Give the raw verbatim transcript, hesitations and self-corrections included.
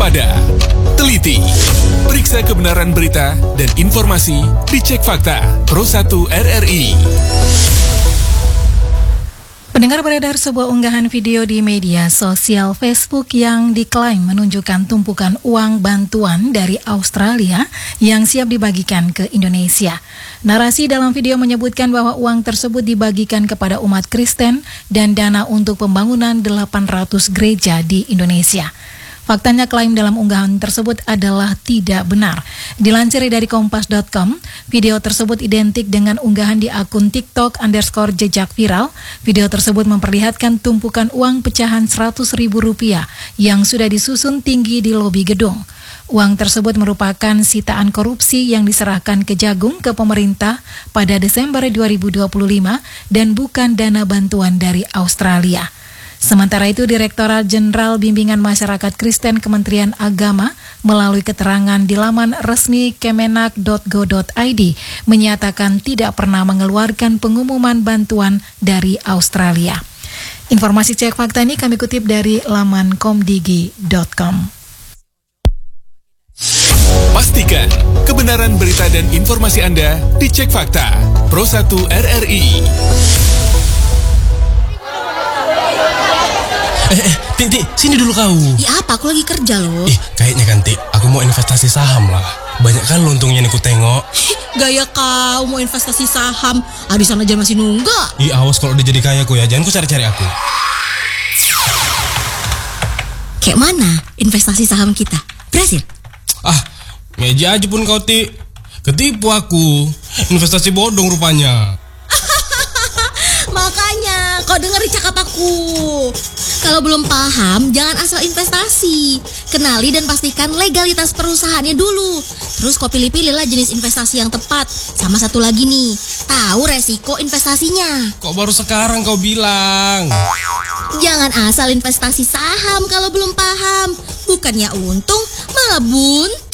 waspada, teliti, periksa kebenaran berita dan informasi di Cek Fakta Pro satu R R I. Pendengar, beredar sebuah unggahan video di media sosial Facebook yang diklaim menunjukkan tumpukan uang bantuan dari Australia yang siap dibagikan ke Indonesia. Narasi dalam video menyebutkan bahwa uang tersebut dibagikan kepada umat Kristen dan dana untuk pembangunan delapan ratus gereja di Indonesia. Faktanya, klaim dalam unggahan tersebut adalah tidak benar. Dilansir dari kompas dot com, video tersebut identik dengan unggahan di akun TikTok underscore jejak viral. Video tersebut memperlihatkan tumpukan uang pecahan seratus ribu rupiah yang sudah disusun tinggi di lobi gedung. Uang tersebut merupakan sitaan korupsi yang diserahkan Kejagung ke pemerintah pada Desember dua ribu dua puluh lima dan bukan dana bantuan dari Australia. Sementara itu, Direktorat Jenderal Bimbingan Masyarakat Kristen Kementerian Agama melalui keterangan di laman resmi kemenak dot go dot i d menyatakan tidak pernah mengeluarkan pengumuman bantuan dari Australia. Informasi Cek Fakta ini kami kutip dari laman komdigi dot com. Pastikan kebenaran berita dan informasi Anda di Cek Fakta Pro satu R R I. Eh, eh, Tik, Tik, sini dulu kau. Iya apa, aku lagi kerja loh. Ih, kayaknya kan, Tik, aku mau investasi saham lah. Banyak kan untungnya nih ku tengok. Gaya kau mau investasi saham, Adisan aja masih nunggak. Ih, awas kalau udah jadi kaya ku ya, jangan ku cari-cari aku. Kayak mana investasi saham kita? Berhasil? Ah, meja aja pun kau, Tik. Ketipu aku. Investasi bodong rupanya. Makanya kau dengerin cakap aku. Kalau belum paham, jangan asal investasi. Kenali dan pastikan legalitas perusahaannya dulu. Terus kau pilih-pilih lah jenis investasi yang tepat. Sama satu lagi nih, tahu resiko investasinya. Kok baru sekarang kau bilang? Jangan asal investasi saham kalau belum paham. Bukannya untung, malah buntung.